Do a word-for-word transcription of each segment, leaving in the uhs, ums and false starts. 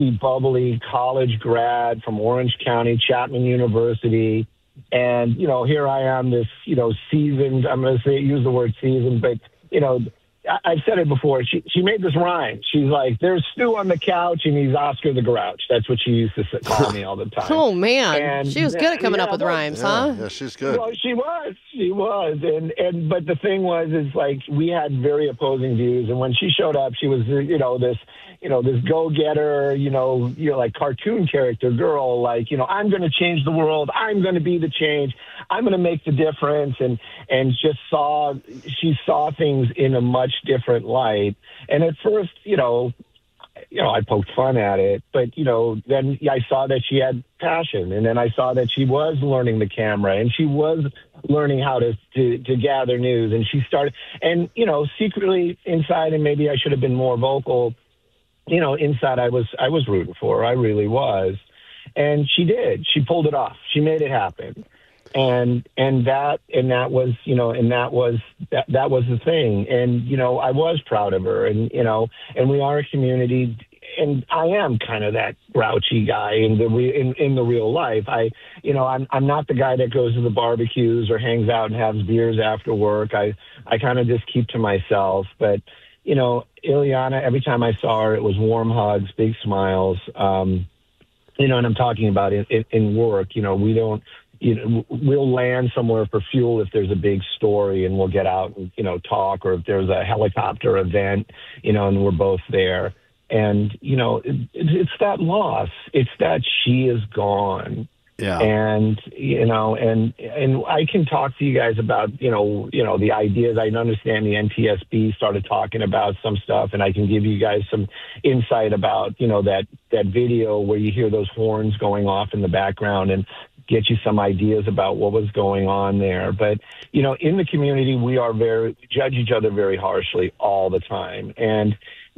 bubbly college grad from Orange County, Chapman University. And, you know, here I am, this, you know, seasoned, I'm going to say, use the word seasoned, but, you know, I, I've said it before. She she made this rhyme. She's like, there's Stu on the couch and he's Oscar the Grouch. That's what she used to call me all the time. Oh, man. And, she was good at coming yeah, up with well, rhymes, Yeah, huh? yeah, she's good. Well, she was. She was. And, and, but the thing was, is like, we had very opposing views. And when she showed up, she was, you know, this, you know, this go-getter, you know, you know, like cartoon character girl, like, you know, I'm going to change the world. I'm going to be the change. I'm going to make the difference. And, and just saw, she saw things in a much different light. And at first, you know, you know, I poked fun at it, but, you know, then I saw that she had passion, and then I saw that she was learning the camera, and she was learning how to, to, to gather news, and she started, and, you know, secretly inside, and maybe I should have been more vocal, you know, inside I was, I was rooting for her. I really was. And she did, she pulled it off. She made it happen. And, and that, and that was, you know, and that was, that, that was the thing. And, you know, I was proud of her, and, you know, and we are a community, and I am kind of that grouchy guy in the re, in, in the real life. I, you know, I'm, I'm not the guy that goes to the barbecues or hangs out and has beers after work. I, I kind of just keep to myself, but, you know, Ileana, every time I saw her, it was warm hugs, big smiles. Um, you know, and I'm talking about in, in, in work, you know, we don't, you know, we'll land somewhere for fuel if there's a big story, and we'll get out and, you know, talk, or if there's a helicopter event, you know, and we're both there. And, you know, it, it's that loss. It's that she is gone. Yeah. And, you know, and, and I can talk to you guys about, you know, you know, the ideas. I understand the N T S B started talking about some stuff, and I can give you guys some insight about, you know, that, that video where you hear those horns going off in the background, and get you some ideas about what was going on there. But, you know, in the community, we are very, judge each other very harshly all the time. And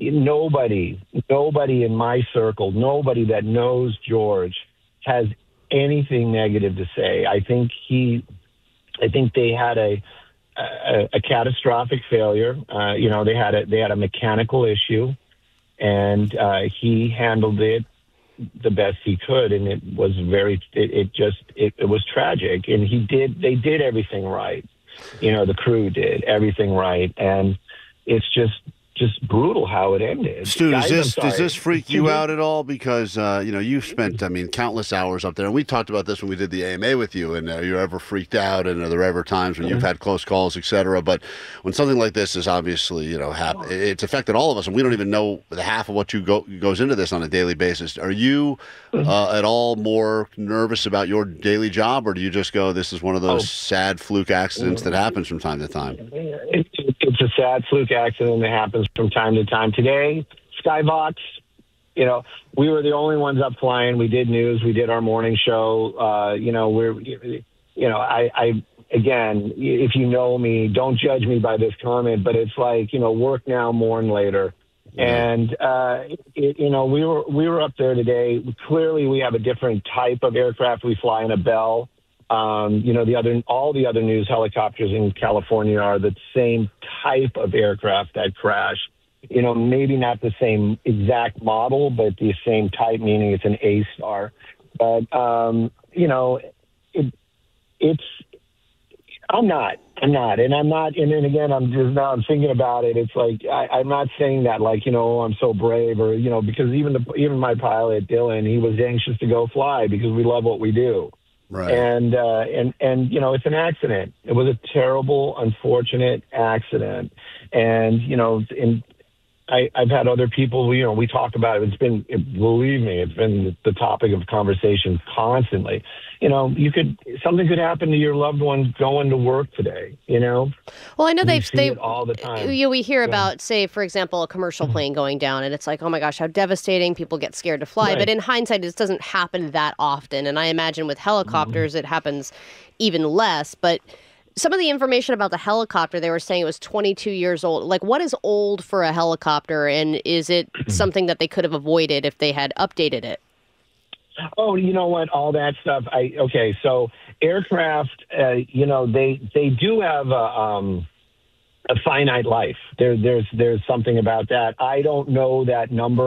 nobody, nobody in my circle, nobody that knows George has anything negative to say. I think he, I think they had a, a, a catastrophic failure. Uh, you know, they had a, they had a mechanical issue, and uh, he handled it the best he could, and it was very, it, it just, it, it was tragic, and he did, they did everything right. You know, the crew did everything right, and it's just, just brutal how it ended. Stu, Guys, does this, I'm sorry. does this freak you out at all? Because, uh, you know, you've spent, I mean, countless hours up there. And we talked about this when we did the A M A with you. And uh, you're ever freaked out? And are there ever times when you've had close calls, et cetera? But when something like this is obviously, you know, hap- it's affected all of us. And we don't even know the half of what you go goes into this on a daily basis. Are you uh, at all more nervous about your daily job? Or do you just go, this is one of those Oh. sad fluke accidents that happens from time to time? It, it, it's a sad fluke accident that happens from time to time. Today, Skybox, you know, we were the only ones up flying. We did news. We did our morning show. Uh, you know, we're, you know, I, I, again, if you know me, don't judge me by this comment, but it's like, you know, work now, mourn later. And, uh, it, you know, we were, we were up there today. Clearly we have a different type of aircraft. We fly in a Bell. Um, you know, the other, all the other news helicopters in California are the same type of aircraft that crashed. You know, maybe not the same exact model, but the same type, meaning it's an A-Star. But, um, you know, it, it's, I'm not, I'm not, and I'm not, and then again, I'm just now I'm thinking about it. It's like, I, I'm not saying that like, you know, I'm so brave, or, you know, because even the, even my pilot, Dylan, he was anxious to go fly because we love what we do. Right. And, uh, and, and, you know, it's an accident. It was a terrible, unfortunate accident. And, you know, in, I, I've had other people, you know, we talk about it. It's been, it, believe me, it's been the topic of conversation constantly. You know, you could, something could happen to your loved one going to work today, you know? Well, I know they've, see they, it all the time. You know, we hear Yeah. about, say, for example, a commercial plane going down, and it's like, oh my gosh, how devastating. People get scared to fly. Right. But in hindsight, this doesn't happen that often. And I imagine with helicopters, it happens even less. But some of the information about the helicopter, they were saying it was twenty-two years old. Like, what is old for a helicopter? And is it something that they could have avoided if they had updated it? Oh, you know what? All that stuff. I okay. So aircraft, uh, you know, they they do have a, um, a finite life. There, there's there's something about that. I don't know that number.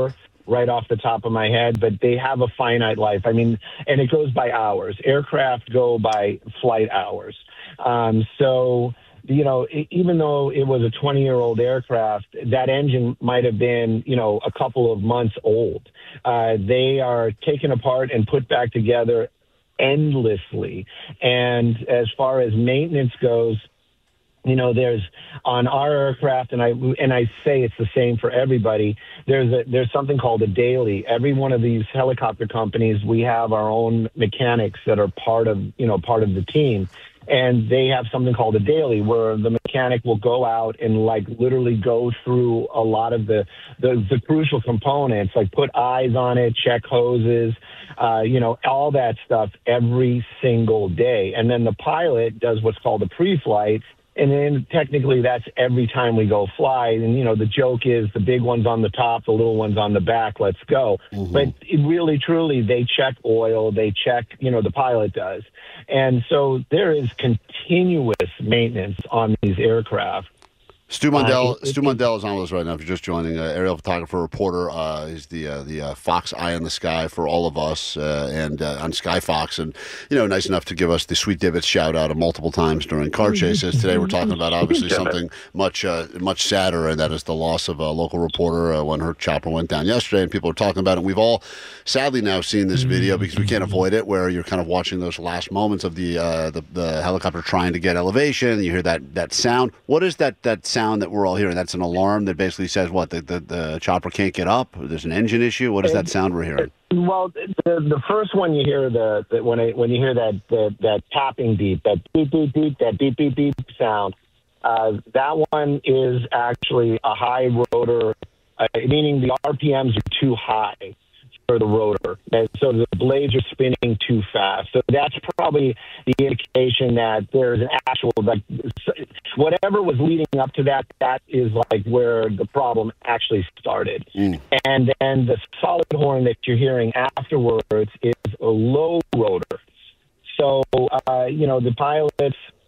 right off the top of my head, but they have a finite life. I mean, and it goes by hours. Aircraft go by flight hours. Um, so, you know, even though it was a twenty-year-old aircraft, that engine might have been, you know, a couple of months old. Uh, they are taken apart and put back together endlessly. And as far as maintenance goes, you know, there's on our aircraft, and I and I say it's the same for everybody. There's a, there's something called a daily. Every one of these helicopter companies, we have our own mechanics that are part of, you know, part of the team. And they have something called a daily, where the mechanic will go out and like literally go through a lot of the the, the crucial components, like put eyes on it, check hoses, uh, you know, all that stuff every single day. And then the pilot does what's called a pre-flight. And then technically that's every time we go fly. And, you know, the joke is the big one's on the top, the little one's on the back, let's go. Mm-hmm. But it really, truly, they check oil, they check, you know, the pilot does. And so there is continuous maintenance on these aircraft. Stu Mundell, uh, Stu Mundell is on with us right now. If you're just joining, uh, aerial photographer, reporter, uh, he's the uh, the uh, Fox Eye in the Sky for all of us, uh, and uh, on Sky Fox, and you know, nice enough to give us the Sweet Divots shout out multiple times during car chases. Today, we're talking about obviously something much uh, much sadder, and that is the loss of a local reporter uh, when her chopper went down yesterday, and people are talking about it. We've all sadly now seen this video because we can't avoid it, where you're kind of watching those last moments of the uh, the, the helicopter trying to get elevation. You hear that that sound. What is that that sound that we're all hearing? That's an alarm that basically says what, the, the, the chopper can't get up? There's an engine issue? What is that sound we're hearing? Well, the, the first one you hear, the, the when I, when you hear that the, that tapping beep, that beep, beep, beep, that beep, beep, beep sound, uh, that one is actually a high rotor, uh, meaning the R P Ms are too high for the rotor, and so the blades are spinning too fast. So that's probably the indication that there's an actual, like, whatever was leading up to that, that is like where the problem actually started. Mm. And then the solid horn that you're hearing afterwards is a low rotor. So, uh, you know, the pilots,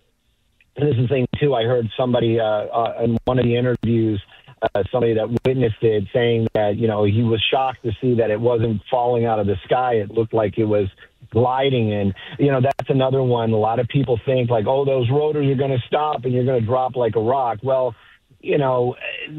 and this is the thing too, I heard somebody uh, uh, in one of the interviews, Uh, somebody that witnessed it saying that, you know, he was shocked to see that it wasn't falling out of the sky. It looked like it was gliding. And, you know, that's another one. A lot of people think like, oh, those rotors are going to stop and you're going to drop like a rock. Well, you know,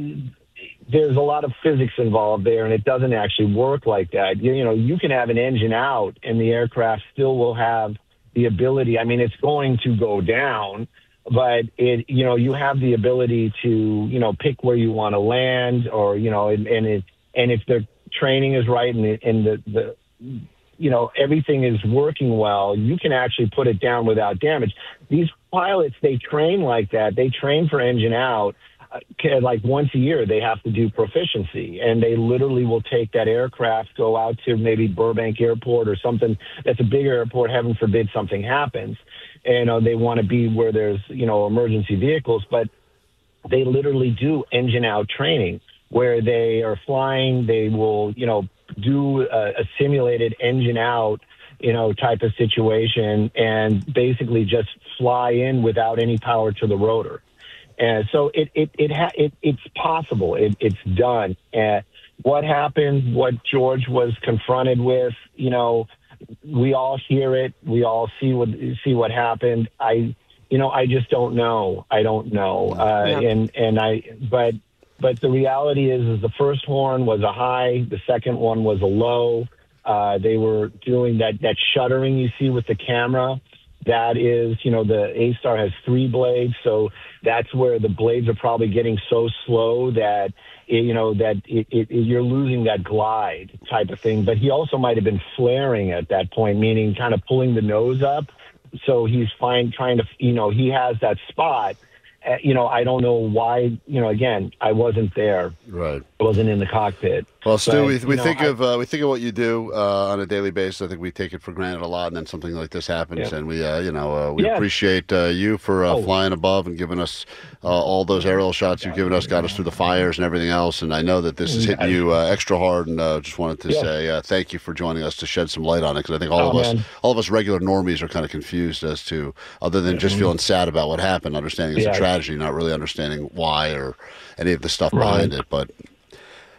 there's a lot of physics involved there, and it doesn't actually work like that. You, you know, you can have an engine out and the aircraft still will have the ability. I mean, it's going to go down, but it, you know, you have the ability to, you know, pick where you want to land, or, you know, and, and it, and if the training is right and, the, and the, the, you know, everything is working well, you can actually put it down without damage. These pilots, they train like that. They train for engine out. Uh, like once a year, they have to do proficiency, and they literally will take that aircraft, go out to maybe Burbank Airport or something that's a bigger airport. Heaven forbid something happens. And uh, they want to be where there's, you know, emergency vehicles, but they literally do engine out training where they are flying. They will, you know, do a, a simulated engine out, you know, type of situation, and basically just fly in without any power to the rotor. And so it it it, ha- it it's possible. It, it's done. And what happened? What George was confronted with, you know, we all hear it. We all see what see what happened. I, you know, I just don't know. I don't know. Uh, yeah. And and I, but but the reality is, is the first horn was a high. The second one was a low. Uh, they were doing that that shuttering you see with the camera. That is, you know, the A-Star has three blades, so that's where the blades are probably getting so slow that, it, you know, that it, it, it, you're losing that glide type of thing. But he also might have been flaring at that point, meaning kind of pulling the nose up. So he's fine trying to, you know, he has that spot. Uh, you know, I don't know why, you know, again, I wasn't there. Right. I wasn't in the cockpit. Well, Stu, but, we, we know, think I, of uh, we think of what you do uh, on a daily basis. I think we take it for granted a lot, and then something like this happens, yeah. and we, uh, you know, uh, we yeah. appreciate uh, you for uh, oh. flying above and giving us uh, all those aerial shots you've given us, got us through the fires and everything else. And I know that this is hitting you uh, extra hard, and uh, just wanted to yeah. say uh, thank you for joining us to shed some light on it, because I think all oh, of us, man. all of us regular normies, are kind of confused as to, other than just mm-hmm. feeling sad about what happened, understanding it's yeah. a tragedy, not really understanding why or any of the stuff behind right. it, but.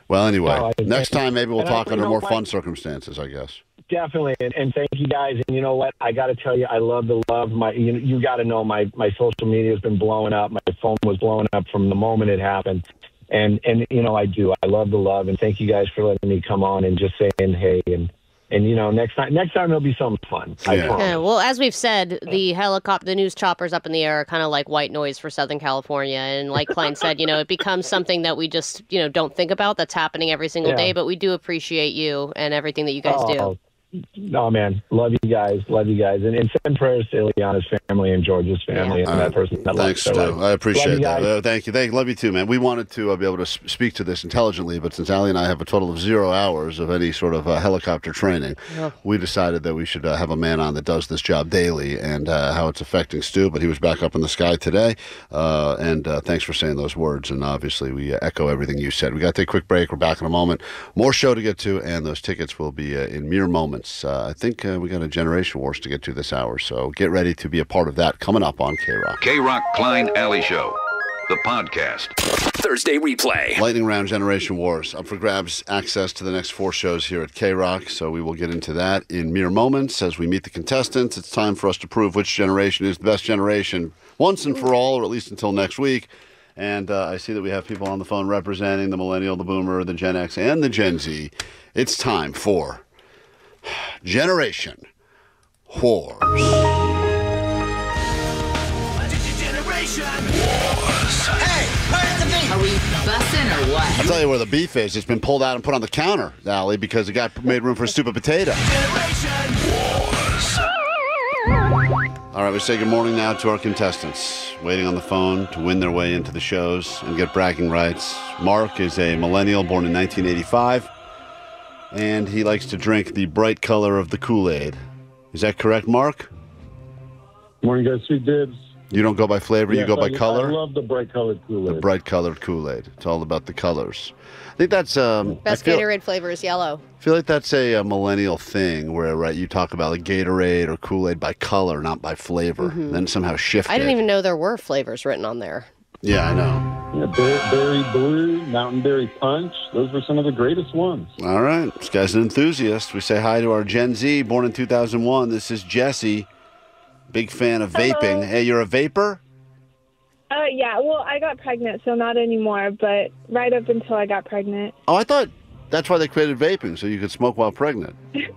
Well, anyway, No, I- next time maybe we'll and I- talk you under know more what? fun circumstances, I guess. Definitely, and, and thank you guys. And you know what? I got to tell you, I love the love. My, you, you got to know my my social media has been blowing up. My phone was blowing up from the moment it happened, and and you know I do. I love the love, and thank you guys for letting me come on and just saying hey and. And, you know, next time next time there'll be something fun. I Yeah. promise. Yeah, well, as we've said, the helicopter, the news choppers up in the air are kind of like white noise for Southern California. And like Klein said, you know, it becomes something that we just, you know, don't think about that's happening every single Yeah. day. But we do appreciate you and everything that you guys do. Oh, no, man. Love you guys. Love you guys. And, and send prayers to Ileana's family and George's family Yeah. and that right. person that Thanks, loves their Stu. life. I appreciate Love you that. guys. Uh, thank you. Thank you. Love you too, man. We wanted to uh, be able to s- speak to this intelligently, but since Allie and I have a total of zero hours of any sort of uh, helicopter training, Yeah. we decided that we should uh, have a man on that does this job daily and uh, how it's affecting Stu. But he was back up in the sky today. Uh, and uh, thanks for saying those words. And obviously, we uh, echo everything you said. We got to take a quick break. We're back in a moment. More show to get to, and those tickets will be uh, in mere moments. Uh, I think uh, we got a Generation Wars to get to this hour, so get ready to be a part of that coming up on K-Rock. K-Rock Klein Alley Show, the podcast. Thursday replay. Lightning Round Generation Wars up for grabs, access to the next four shows here at K-Rock, so we will get into that in mere moments as we meet the contestants. It's time for us to prove which generation is the best generation once and for all, or at least until next week. And uh, I see that we have people on the phone representing the Millennial, the Boomer, the Gen X, and the Gen Z. It's time for Generation Wars. Are we bussin' or what? I'll tell you where the beef is. It's been pulled out and put on the counter, Allie, because it got made room for a stupid potato. All right, we say good morning now to our contestants waiting on the phone to win their way into the shows and get bragging rights. Mark is a millennial born in nineteen eighty-five, and he likes to drink the bright color of the Kool-Aid. Is that correct, Mark? Morning, guys. Sweet dibs. You don't go by flavor, you Yes, go by I, color? I love the bright colored Kool-Aid. Bright colored Kool-Aid. It's all about the colors. I think that's um. Best I feel, Gatorade flavor is yellow. I feel like that's a, a millennial thing where right you talk about like Gatorade or Kool-Aid by color, not by flavor. Mm-hmm. Then somehow shift I didn't it. even know there were flavors written on there. Yeah, I know. Yeah, berry, berry blue, mountain berry punch. Those were some of the greatest ones. All right, this guy's an enthusiast. We say hi to our Gen Z, born in two thousand one. This is Jesse, big fan of vaping. Hello. Hey, you're a vapor? Uh, yeah, well, I got pregnant, so not anymore, but right up until I got pregnant. Oh, I thought that's why they created vaping, so you could smoke while pregnant.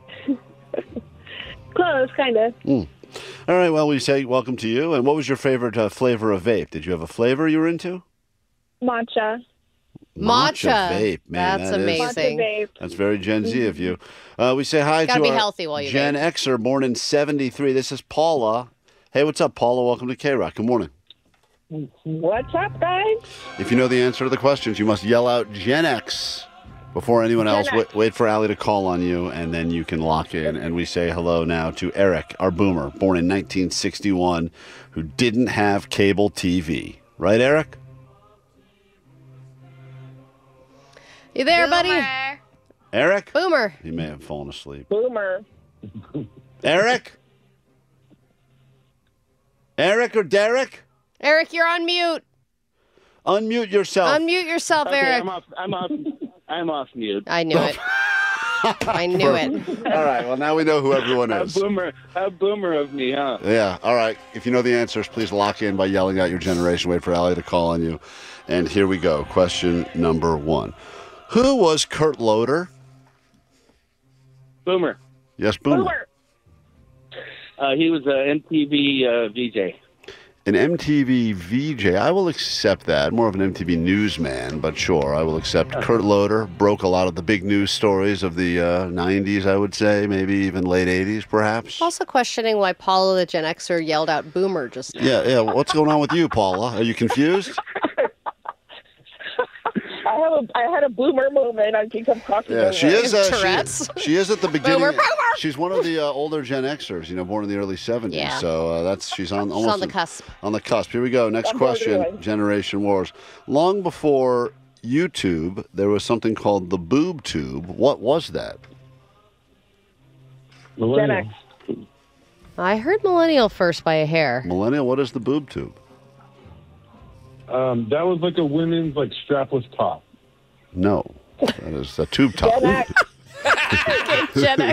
Close, kind of. Mm. All right, well, we say welcome to you. And what was your favorite uh, flavor of vape? Did you have a flavor you were into? Matcha. Matcha. vape, man. That's that is- amazing. Matcha vape. That's very Gen Z of you. Uh, we say hi Gotta to be our healthy while you Gen vape. Xer, born in seventy-three. This is Paula. Hey, what's up, Paula? Welcome to K-Rock. Good morning. What's up, guys? If you know the answer to the questions, you must yell out Gen X before anyone Gen else. X. Wait, wait for Allie to call on you, and then you can lock in. And we say hello now to Eric, our boomer, born in nineteen sixty-one, who didn't have cable T V. Right, Eric? You there, buddy? Eric? Boomer. He may have fallen asleep. Boomer. Eric? Eric or Derek? Eric, you're on mute. Unmute yourself. Unmute yourself, Okay, Eric. I'm off. I'm off. I'm off mute. I knew it. I knew it. All right, well, now we know who everyone How is. boomer, how boomer of me, huh? Yeah, all right. If you know the answers, please lock in by yelling out your generation. Wait for Allie to call on you. And here we go. Question number one. Who was Kurt Loder? Boomer. Yes, Boomer. Boomer. Uh, he was a M T V uh, V J. An M T V V J. I will accept that. More of an M T V newsman, but sure, I will accept. Kurt Loder broke a lot of the big news stories of the uh, nineties, I would say, maybe even late eighties, perhaps. Also questioning why Paula the Gen Xer yelled out boomer just now. Yeah, yeah. What's going on with you, Paula? Are you confused? I have a, I had a boomer moment. I think I'm crossing Yeah, she is. Uh, Tourette's. she, she is at the beginning. Boomer, boomer. She's one of the uh, older Gen Xers, you know, born in the early seventies. Yeah. So uh, that's she's on She's almost on the cusp. On the cusp. Here we go. Next I'm born question. early. Generation Wars. Long before YouTube, there was something called the boob tube. What was that? Gen Millennial. X. I heard millennial first by a hair. Millennial. What is the boob tube? Um, that was like a women's like strapless top. No. That is a tube top. Gen X. Okay, Gen